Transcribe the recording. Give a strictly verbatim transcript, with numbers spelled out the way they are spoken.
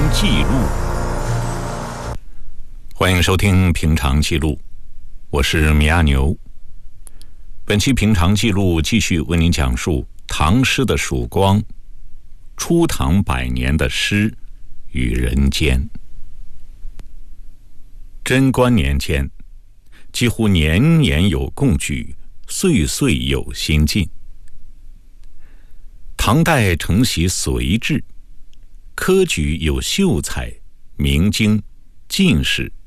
记录，欢迎收听《平常记录》，我是米阿牛。本期《平常记录》继续为您讲述唐诗的曙光，初唐百年的诗与人间。贞观年间，几乎年年有贡举，岁岁有新进。唐代承袭隋制，科举有秀才、明经、进士、